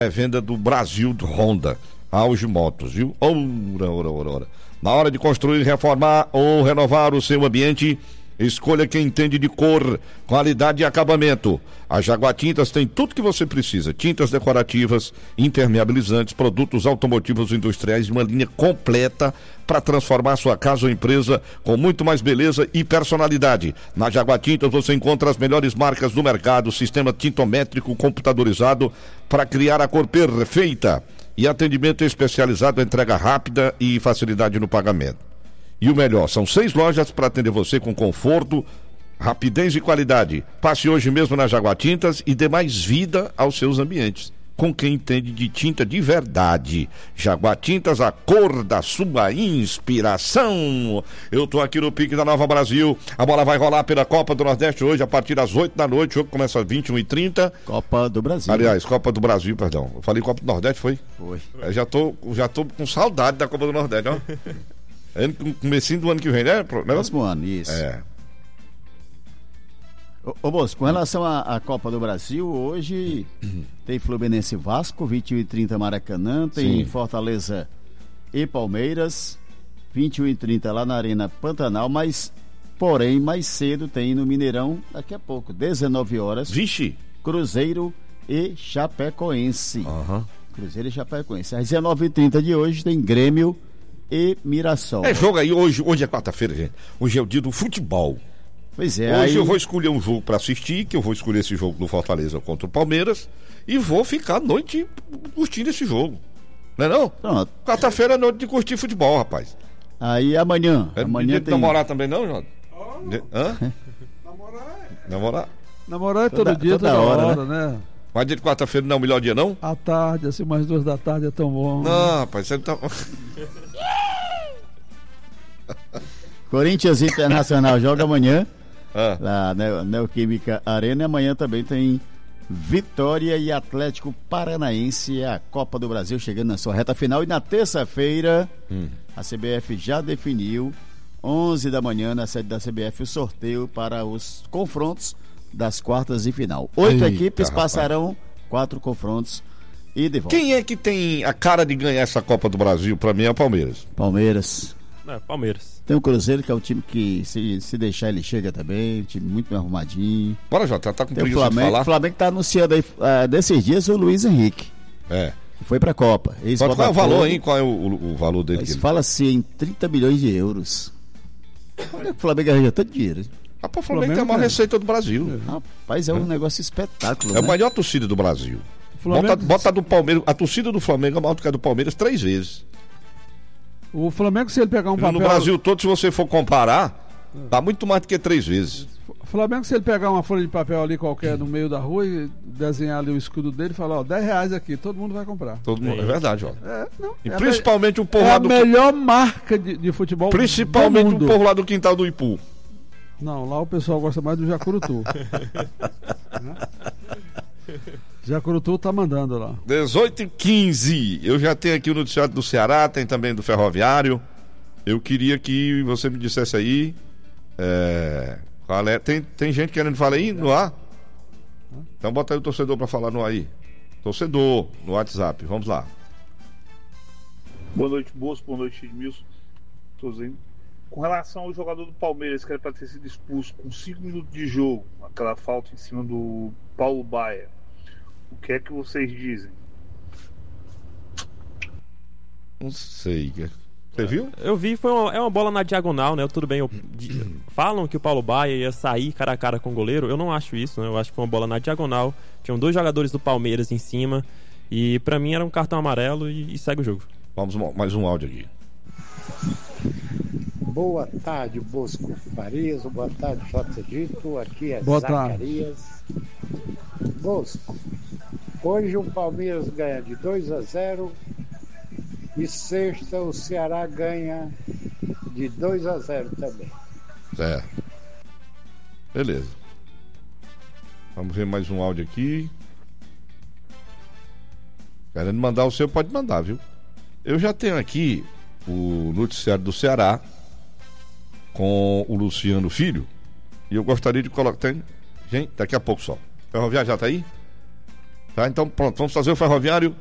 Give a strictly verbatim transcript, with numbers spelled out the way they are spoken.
É venda do Brasil do Honda, Auge Motos, viu? Ora, ora, ora, ora. Na hora de construir, reformar ou renovar o seu ambiente, escolha quem entende de cor, qualidade e acabamento. A Jaguar Tintas tem tudo que você precisa: tintas decorativas, impermeabilizantes, produtos automotivos industriais, uma linha completa para transformar sua casa ou empresa com muito mais beleza e personalidade. Na Jaguar Tintas você encontra as melhores marcas do mercado, sistema tintométrico computadorizado para criar a cor perfeita e atendimento especializado, entrega rápida e facilidade no pagamento. E o melhor, são seis lojas para atender você com conforto, rapidez e qualidade. Passe hoje mesmo na Jaguar Tintas e dê mais vida aos seus ambientes, com quem entende de tinta de verdade. Jaguar Tintas, a cor da sua inspiração. Eu tô aqui no pique da Nova Brasil. A bola vai rolar pela Copa do Nordeste hoje a partir das oito da noite. O jogo começa às vinte e uma e trinta. Copa do Brasil. Aliás, Copa do Brasil, perdão. Eu falei Copa do Nordeste, foi? Foi. Eu já tô, já tô com saudade da Copa do Nordeste, ó. É no comecinho do ano que vem, né? Próximo ano, isso. É. Ô, ô Bosco, com relação à, à Copa do Brasil, hoje tem Fluminense e Vasco, vinte e um e trinta Maracanã, tem Sim. Fortaleza e Palmeiras, vinte e um e trinta lá na Arena Pantanal, mas, porém, mais cedo tem no Mineirão, daqui a pouco, dezenove horas. Vixe! Cruzeiro e Chapecoense. Uhum. Cruzeiro e Chapecoense. Às dezenove e trinta de hoje tem Grêmio e Mirassol. É jogo aí, hoje, hoje é quarta-feira, gente. Hoje é o dia do futebol. Pois é. Hoje aí... eu vou escolher um jogo para assistir, que eu vou escolher esse jogo do Fortaleza contra o Palmeiras, e vou ficar a noite curtindo esse jogo. Não é não? Pronto. Quarta-feira é noite de curtir futebol, rapaz. Aí amanhã. É amanhã dia tem... de namorar também não, Jota? Oh, de... Hã? Namorar é... Namorar? Namorar é todo toda, dia, toda, toda hora, hora né? né? Mas dia de quarta-feira não é o melhor dia, não? À tarde, assim, umas duas da tarde é tão bom. Não, rapaz, você não tá... Corinthians Internacional joga amanhã ah. lá na Neoquímica Arena, e amanhã também tem Vitória e Atlético Paranaense, a Copa do Brasil chegando na sua reta final. E na terça-feira hum. a C B F já definiu, onze da manhã na sede da C B F, o sorteio para os confrontos das quartas de final. Oito Eita, equipes rapaz. passarão quatro confrontos e de volta. Quem é que tem a cara de ganhar essa Copa do Brasil? Pra mim é o Palmeiras. Palmeiras. É, Palmeiras. Tem o Cruzeiro, que é o time que, se, se deixar, ele chega também. Um time muito bem arrumadinho. Bora, Jota, tá com Tem o preguiça de Flamengo. falar? O Flamengo tá anunciando aí, uh, desses dias, o Luiz Henrique. É. Que foi pra Copa. Qual, qual é o valor, hein? Qual é o, o, o valor dele? Ele... Fala-se em trinta milhões de euros. Olha que o Flamengo arranja tanto dinheiro. Ah, o Flamengo tem a maior é. receita do Brasil. Rapaz, é um é. negócio espetáculo. É né? a maior torcida do Brasil. Flamengo... Bota, bota a do Palmeiras, a torcida do Flamengo é maior do que a do Palmeiras três vezes. O Flamengo, se ele pegar um papel... No Brasil todo, se você for comparar, dá muito mais do que três vezes. O Flamengo, se ele pegar uma folha de papel ali qualquer no meio da rua e desenhar ali o escudo dele e falar, ó, dez reais aqui, todo mundo vai comprar. Todo mundo, é verdade, ó. É, não, e é principalmente a, o povo é lá a do... melhor marca de, de futebol Principalmente do mundo. o povo lá do quintal do Ipu. Não, lá o pessoal gosta mais do Jacurutu. Jacurutu tá mandando lá. dezoito e quinze. Eu já tenho aqui o noticiário do Ceará, tem também do Ferroviário. Eu queria que você me dissesse aí. É, qual é? Tem, tem gente querendo falar aí no ar? Então bota aí o torcedor pra falar no ar aí. Torcedor, no WhatsApp. Vamos lá. Boa noite, Bosco. Boa noite, Edmilson. Tô dizendo. Com relação ao jogador do Palmeiras, que era para ter sido expulso com cinco minutos de jogo, aquela falta em cima do Paulo Baia, o que é que vocês dizem? Não sei. Você viu? Eu vi, foi uma, é uma bola na diagonal, né? Tudo bem, eu, de, falam que o Paulo Baia ia sair cara a cara com o goleiro. Eu não acho isso, né? Eu acho que foi uma bola na diagonal. Tinham dois jogadores do Palmeiras em cima. E pra mim era um cartão amarelo e, e segue o jogo. Vamos mais um áudio aqui. Boa tarde, Bosco Farias. Boa tarde, Jota Dito. Aqui é Boa Zacarias. Tarde. Bosco, hoje o Palmeiras ganha de dois a zero e sexta o Ceará ganha de dois a zero também. É. Beleza. Vamos ver mais um áudio aqui. Querendo mandar o seu, pode mandar, viu? Eu já tenho aqui o noticiário do Ceará com o Luciano Filho e eu gostaria de colocar. Tem... Gente, daqui a pouco só. Ferroviário já tá aí? Tá, então pronto, vamos fazer o Ferroviário